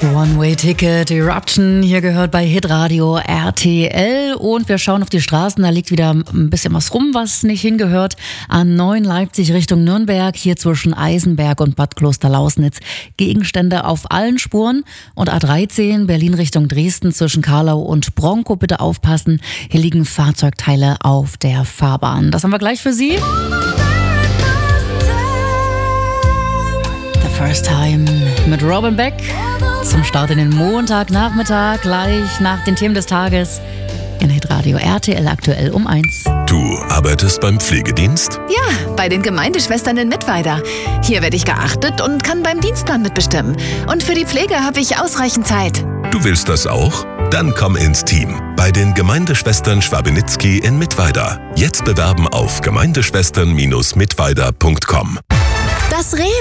One-Way-Ticket, Eruption, hier gehört bei Hitradio RTL und wir schauen auf die Straßen, da liegt wieder ein bisschen was rum, was nicht hingehört. A9 Leipzig Richtung Nürnberg, hier zwischen Eisenberg und Bad Klosterlausnitz. Gegenstände auf allen Spuren und A13 Berlin Richtung Dresden zwischen Karlau und Bronkow, bitte aufpassen, hier liegen Fahrzeugteile auf der Fahrbahn. Das haben wir gleich für Sie. The First Time mit Robin Beck. Zum Start in den Montagnachmittag, gleich nach den Themen des Tages in Hitradio RTL aktuell um 1. Du arbeitest beim Pflegedienst? Ja, bei den Gemeindeschwestern in Mittweida. Hier werde ich geachtet und kann beim Dienstplan mitbestimmen. Und für die Pflege habe ich ausreichend Zeit. Du willst das auch? Dann komm ins Team. Bei den Gemeindeschwestern Schwabenitzky in Mittweida. Jetzt bewerben auf gemeindeschwestern-mittweida.com. Das